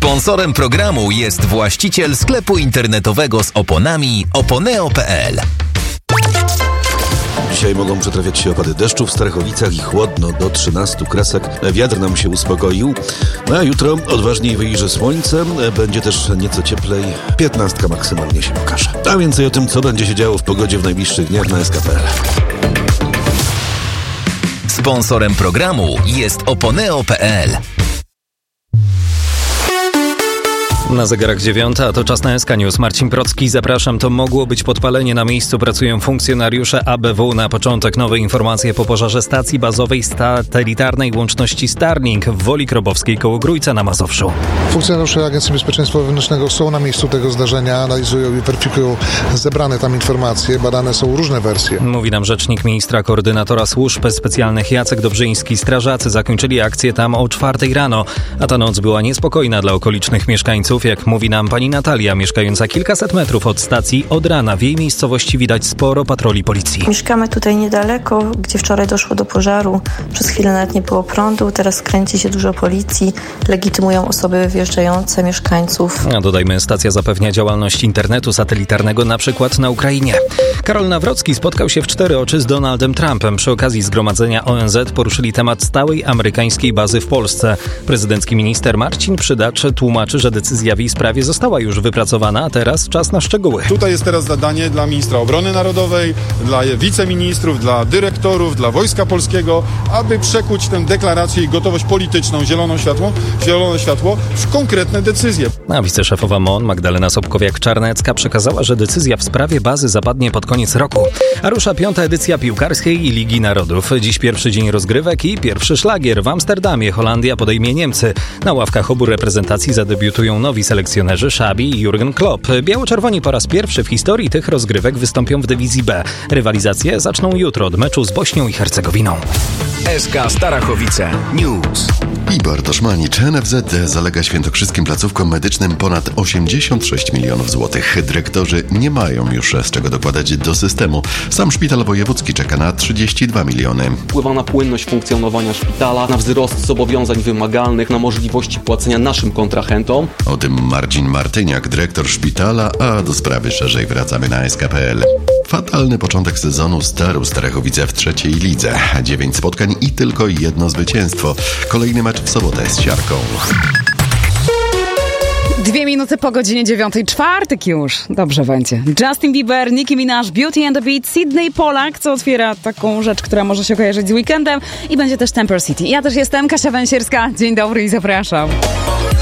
Sponsorem programu jest właściciel sklepu internetowego z oponami oponeo.pl. Dzisiaj mogą przetrawiać się opady deszczu w Starachowicach i chłodno do 13 kresek. Wiatr nam się uspokoił. A jutro odważniej wyjrzy słońce. Będzie też nieco cieplej. 15 maksymalnie się pokaże. A więcej o tym, co będzie się działo w pogodzie w najbliższych dniach na SK.pl. Sponsorem programu jest oponeo.pl. Na zegarach 9, a to czas na SK News. Marcin Procki, zapraszam. To mogło być podpalenie. Na miejscu pracują funkcjonariusze ABW. Na początek nowe informacje po pożarze stacji bazowej satelitarnej łączności Starlink w Woli Krobowskiej koło Grójca na Mazowszu. Funkcjonariusze Agencji Bezpieczeństwa Wewnętrznego są na miejscu tego zdarzenia, analizują i weryfikują zebrane tam informacje. Badane są różne wersje. Mówi nam rzecznik ministra koordynatora służb specjalnych Jacek Dobrzyński. Strażacy zakończyli akcję tam o 4 rano, a ta noc była niespokojna dla okolicznych mieszkańców. Jak mówi nam pani Natalia, mieszkająca kilkaset metrów od stacji, od rana w jej miejscowości widać sporo patroli policji. Mieszkamy tutaj niedaleko, gdzie wczoraj doszło do pożaru. Przez chwilę nawet nie było prądu, teraz kręci się dużo policji, legitymują osoby wjeżdżające, mieszkańców. A dodajmy, stacja zapewnia działalność internetu satelitarnego na przykład na Ukrainie. Karol Nawrocki spotkał się w 4 oczy z Donaldem Trumpem. Przy okazji zgromadzenia ONZ poruszyli temat stałej amerykańskiej bazy w Polsce. Prezydencki minister Marcin Przydacz tłumaczy, że decyzja w jej sprawie została już wypracowana, a teraz czas na szczegóły. Tutaj jest teraz zadanie dla ministra obrony narodowej, dla wiceministrów, dla dyrektorów, dla Wojska Polskiego, aby przekuć tę deklarację i gotowość polityczną, zielone światło w konkretne decyzje. A wiceszefowa MON Magdalena Sobkowiak-Czarnecka przekazała, że decyzja w sprawie bazy zapadnie pod koniec roku. A rusza 5. edycja piłkarskiej i Ligi Narodów. Dziś pierwszy dzień rozgrywek i pierwszy szlagier. W Amsterdamie Holandia podejmie Niemcy. Na ławkach obu reprezentacji zadebiutują nowi selekcjonerzy Xabi i Jurgen Klopp. Biało-czerwoni po raz pierwszy w historii tych rozgrywek wystąpią w dywizji B. Rywalizacje zaczną jutro od meczu z Bośnią i Hercegowiną. SK Starachowice News. I Bartosz Manicz. NFZ zalega świętokrzyskim placówkom medycznym ponad 86 milionów złotych. Dyrektorzy nie mają już z czego dokładać do systemu. Sam szpital wojewódzki czeka na 32 miliony. Wpływa na płynność funkcjonowania szpitala, na wzrost zobowiązań wymagalnych, na możliwości płacenia naszym kontrahentom. O tym Marcin Martyniak, dyrektor szpitala, a do sprawy szerzej wracamy na SK.pl. Fatalny początek sezonu Staru Starachowice w 3. lidze. 9 spotkań i tylko 1 zwycięstwo. Kolejny mecz w sobotę z Siarką. 2 minuty po godzinie 9. Czwartek już. Dobrze będzie. Justin Bieber, Nicki Minaj, Beauty and the Beat, Sydney Polak, co otwiera taką rzecz, która może się kojarzyć z weekendem, i będzie też Temper City. Ja też jestem Kasia Węsierska. Dzień dobry i zapraszam.